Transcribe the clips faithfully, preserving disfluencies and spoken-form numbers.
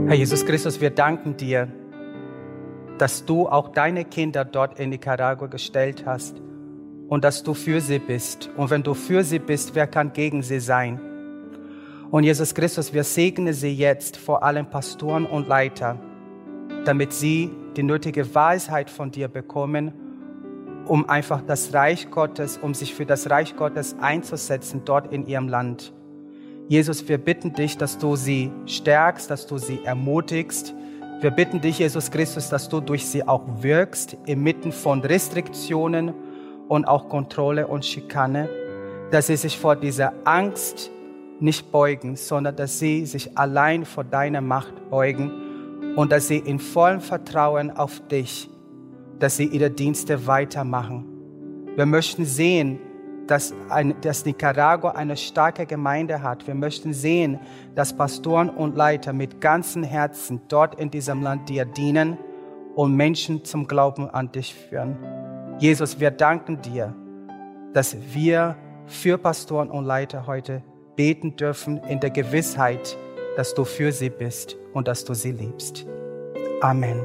Herr Jesus Christus, wir danken dir, dass du auch deine Kinder dort in Nicaragua gestellt hast und dass du für sie bist. Und wenn du für sie bist, wer kann gegen sie sein? Und Jesus Christus, wir segnen sie jetzt, vor allem Pastoren und Leiter, damit sie die nötige Weisheit von dir bekommen, um einfach das Reich Gottes, um sich für das Reich Gottes einzusetzen dort in ihrem Land. Jesus, wir bitten dich, dass du sie stärkst, dass du sie ermutigst. Wir bitten dich, Jesus Christus, dass du durch sie auch wirkst, inmitten von Restriktionen und auch Kontrolle und Schikane, dass sie sich vor dieser Angst nicht beugen, sondern dass sie sich allein vor deiner Macht beugen und dass sie in vollem Vertrauen auf dich, dass sie ihre Dienste weitermachen. Wir möchten sehen, dass, ein, dass Nicaragua eine starke Gemeinde hat. Wir möchten sehen, dass Pastoren und Leiter mit ganzem Herzen dort in diesem Land dir dienen und Menschen zum Glauben an dich führen. Jesus, wir danken dir, dass wir für Pastoren und Leiter heute beten dürfen in der Gewissheit, dass du für sie bist und dass du sie liebst. Amen.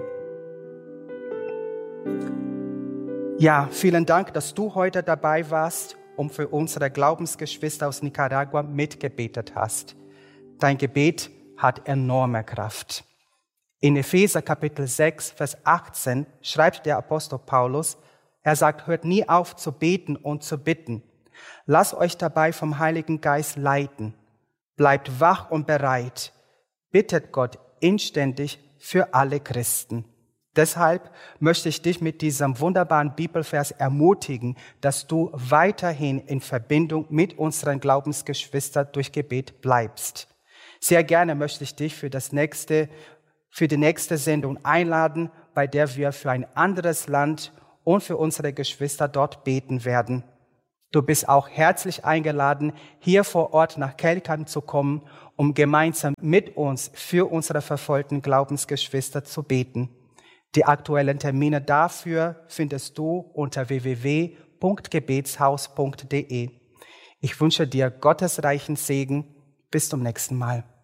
Ja, vielen Dank, dass du heute dabei warst und für unsere Glaubensgeschwister aus Nicaragua mitgebetet hast. Dein Gebet hat enorme Kraft. In Epheser Kapitel sechs, Vers achtzehn schreibt der Apostel Paulus, er sagt, hört nie auf zu beten und zu bitten. Lasst euch dabei vom Heiligen Geist leiten. Bleibt wach und bereit. Bittet Gott inständig für alle Christen. Deshalb möchte ich dich mit diesem wunderbaren Bibelvers ermutigen, dass du weiterhin in Verbindung mit unseren Glaubensgeschwistern durch Gebet bleibst. Sehr gerne möchte ich dich für das nächste, für die nächste Sendung einladen, bei der wir für ein anderes Land und für unsere Geschwister dort beten werden. Du bist auch herzlich eingeladen, hier vor Ort nach Kelkheim zu kommen, um gemeinsam mit uns für unsere verfolgten Glaubensgeschwister zu beten. Die aktuellen Termine dafür findest du unter w w w punkt gebetshaus punkt de. Ich wünsche dir Gottes reichen Segen. Bis zum nächsten Mal.